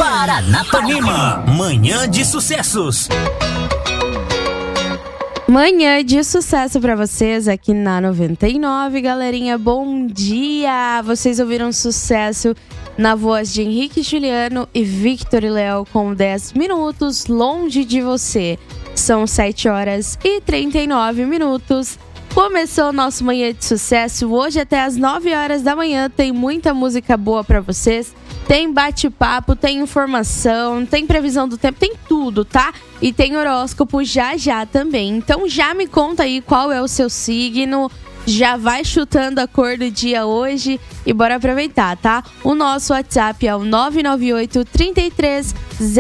Paranapanema, manhã de sucessos. Manhã de sucesso pra vocês aqui na 99, galerinha, bom dia! Vocês ouviram sucesso na voz de Henrique Juliano e Victor e Léo com 10 minutos, longe de você. São 7 horas e 39 minutos. Começou o nosso Manhã de Sucesso. Hoje até as 9 horas da manhã tem muita música boa pra vocês. Tem bate-papo, tem informação, tem previsão do tempo, tem tudo, tá? E tem horóscopo já também. Então já me conta aí qual é o seu signo. Já vai chutando a cor do dia hoje e bora aproveitar, tá? O nosso WhatsApp é o 998 33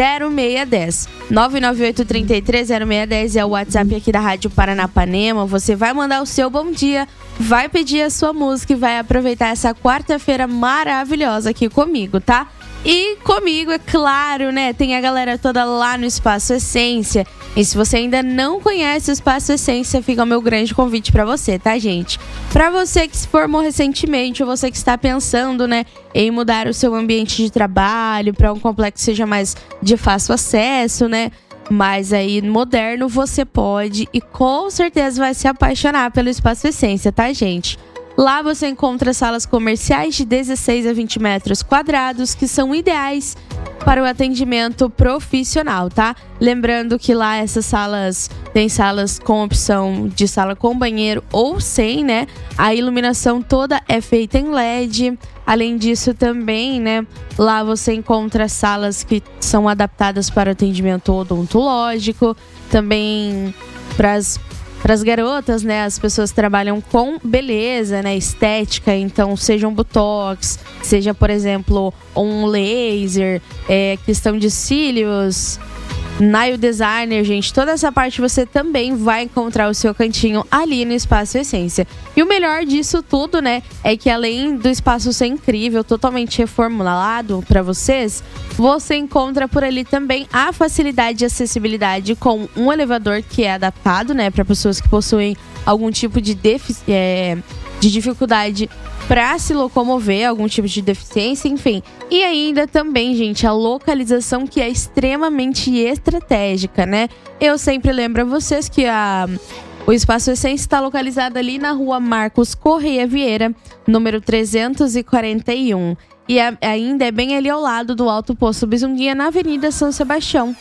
0610. 998 33 0610 é o WhatsApp aqui da Rádio Paranapanema. Você vai mandar o seu bom dia, vai pedir a sua música e vai aproveitar essa quarta-feira maravilhosa aqui comigo, tá? E comigo, é claro, né? Tem a galera toda lá no Espaço Essência. E se você ainda não conhece o Espaço Essência, fica o meu grande convite pra você, tá, gente? Pra você que se formou recentemente, ou você que está pensando, né, em mudar o seu ambiente de trabalho pra um complexo que seja mais de fácil acesso, né? Mas aí, moderno, você pode e com certeza vai se apaixonar pelo Espaço Essência, tá, gente? Lá você encontra salas comerciais de 16 a 20 metros quadrados que são ideais para o atendimento profissional, tá? Lembrando que lá essas salas, tem salas com opção de sala com banheiro ou sem, né? A iluminação toda é feita em LED. Além disso também, né? Lá você encontra salas que são adaptadas para atendimento odontológico. Também para as garotas, né? As pessoas trabalham com beleza, né? Estética, então seja um botox, seja, por exemplo, um laser, questão de cílios, nail designer, gente. Toda essa parte você também vai encontrar o seu cantinho ali no Espaço Essência. E o melhor disso tudo, né? É que além do espaço ser incrível, totalmente reformulado para vocês, você encontra por ali também a facilidade e acessibilidade com um elevador que é adaptado, né, para pessoas que possuem algum tipo de dificuldade para se locomover, algum tipo de deficiência, enfim. E ainda também, gente, a localização que é extremamente estratégica, né? Eu sempre lembro a vocês que o Espaço Essência está localizado ali na rua Marcos Correia Vieira, número 341. E ainda é bem ali ao lado do Alto Posto Bizunguinha, na Avenida São Sebastião.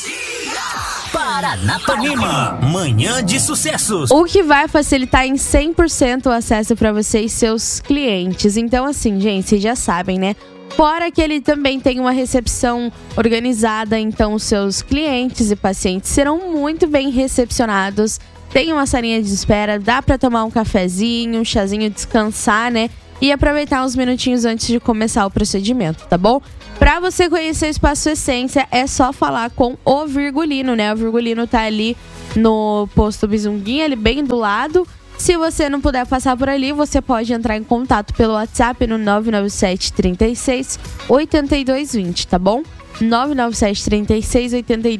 Paranapanema, manhã de sucessos. O que vai facilitar em 100% o acesso para você e seus clientes. Então, assim, gente, vocês já sabem, né? Fora que ele também tem uma recepção organizada, então os seus clientes e pacientes serão muito bem recepcionados. Tem uma salinha de espera, dá para tomar um cafezinho, um chazinho, descansar, né? E aproveitar uns minutinhos antes de começar o procedimento, tá bom? Pra você conhecer o Espaço Essência, é só falar com o Virgulino, né? O Virgulino tá ali no posto Bizunguinha, ali bem do lado. Se você não puder passar por ali, você pode entrar em contato pelo WhatsApp no 997 36 8220, tá bom? 997 36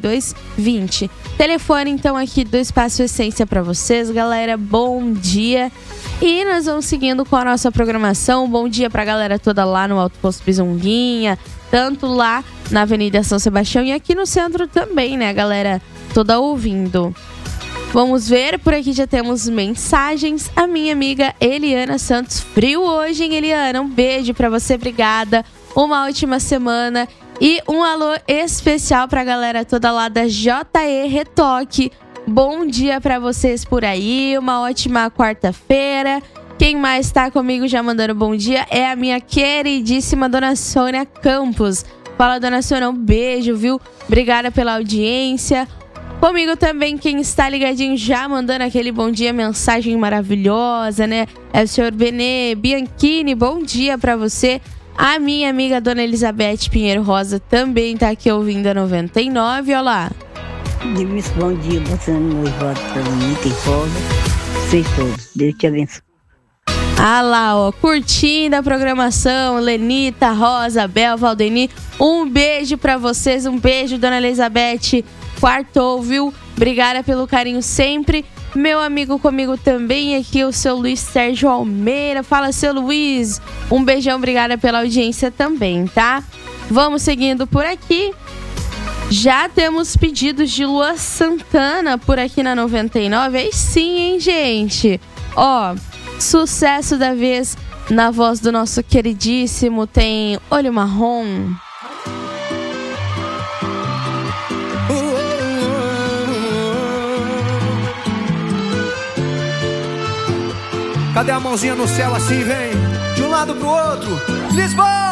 8220. Telefone, então, aqui do Espaço Essência pra vocês, galera. Bom dia. E nós vamos seguindo com a nossa programação. Bom dia pra galera toda lá no Alto Posto Bizunguinha, tanto lá na Avenida São Sebastião e aqui no centro também, né, galera toda ouvindo. Vamos ver, por aqui já temos mensagens. A minha amiga Eliana Santos. Frio hoje, hein, Eliana? Um beijo pra você, obrigada. Uma ótima semana. E um alô especial pra galera toda lá da JE Retoque. Bom dia pra vocês por aí. Uma ótima quarta-feira. Quem mais tá comigo já mandando bom dia é a minha queridíssima Dona Sônia Campos. Fala, Dona Sônia, um beijo, viu? Obrigada pela audiência. Comigo também, quem está ligadinho já mandando aquele bom dia, mensagem maravilhosa, né? É o senhor Benê Bianchini, bom dia pra você. A minha amiga Dona Elizabeth Pinheiro Rosa também tá aqui ouvindo a 99, olha lá. Bom dia, passando noivado pra Lenita e Rosa. Vocês todos, Deus te abençoe. Ah lá, ó, curtindo a programação, Lenita, Rosa, Bel, Valdeni. Um beijo pra vocês, um beijo, Dona Elizabeth. Quartou, viu? Obrigada pelo carinho sempre. Meu amigo comigo também aqui, o seu Luiz Sérgio Almeida. Fala, seu Luiz. Um beijão, obrigada pela audiência também, tá? Vamos seguindo por aqui. Já temos pedidos de Luan Santana por aqui na 99. Aí sim, hein, gente? Ó, sucesso da vez na voz do nosso queridíssimo tem Olho Marrom. Cadê a mãozinha no céu assim, vem? De um lado pro outro, Lisboa!